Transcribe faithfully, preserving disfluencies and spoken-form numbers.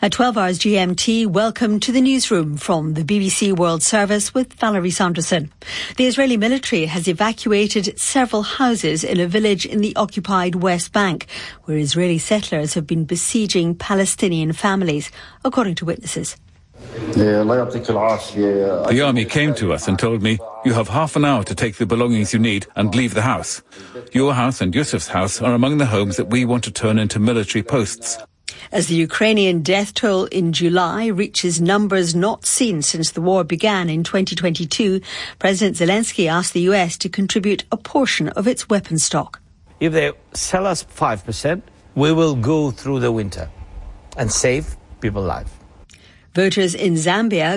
At twelve hours G M T, welcome to the newsroom from the B B C World Service with Valerie Sanderson. The Israeli military has evacuated several houses in a village in the occupied West Bank, where Israeli settlers have been besieging Palestinian families, according to witnesses. The army came to us and told me, you have half an hour to take the belongings you need and leave the house. Your house and Yusuf's house are among the homes that we want to turn into military posts. As the Ukrainian death toll in July reaches numbers not seen since the war began in twenty twenty-two, President Zelensky asked the U S to contribute a portion of its weapons stock. If they sell us five percent, we will go through the winter and save people's lives. Voters in Zambia